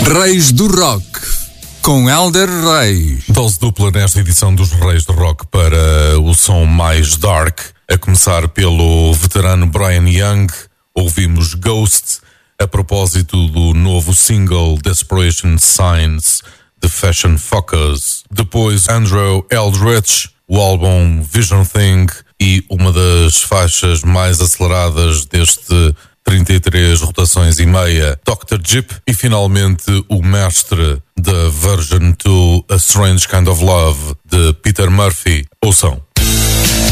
Reis do Rock, com Hélder Reis. Dose dupla nesta edição dos Reis do Rock para o som mais dark. A começar pelo veterano Brian Young, ouvimos Ghost, a propósito do novo single Desperation Signs de Fashion Focus. Depois Andrew Eldritch, o álbum Vision Thing e uma das faixas mais aceleradas deste 33 rotações e meia, Dr. Jeep. E finalmente o mestre da Version 2, A Strange Kind of Love, de Peter Murphy. Ouçam.